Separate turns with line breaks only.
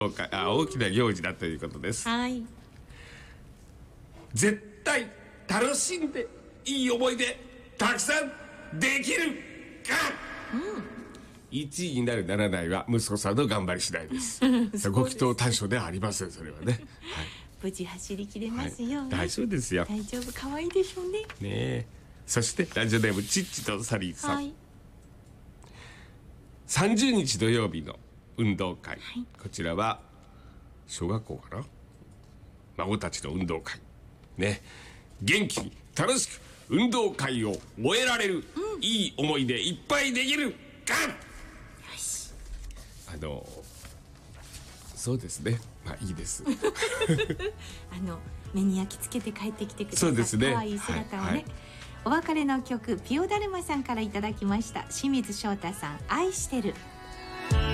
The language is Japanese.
大きな行事だということです。
はい。
絶対楽しんでいい思い出たくさんできるか、1位になるならないは息子さんの頑張り次第です。ご祈祷対象ではありません、それはね。はい、
無事走り切れますよ、
大丈夫ですよ。
大丈夫、可愛いでしょうね。
ねえ。そしてラジオネームチッチとサリーさん、はい、30日土曜日の運動会、はい、こちらは小学校かな、孫たちの運動会ね、元気に楽しく運動会を終えられる、いい思い出いっぱいできるか。よし。そうですね、まあいいです
目に焼き付けて帰ってきてください。
そうですね、
可愛い姿をね、はいはい、お別れの曲、ピオダルマさんからいただきました。清水翔太さん、愛してる。